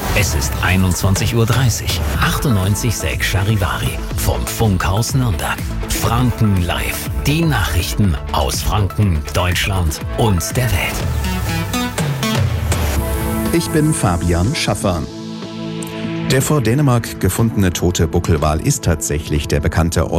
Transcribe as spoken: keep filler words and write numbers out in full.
Es ist einundzwanzig Uhr dreißig. achtundneunzig Komma sechs Charivari vom Funkhaus Nürnberg. Franken live. Die Nachrichten aus Franken, Deutschland und der Welt. Ich bin Fabian Schaffer. Der vor Dänemark gefundene tote Buckelwal ist tatsächlich der bekannte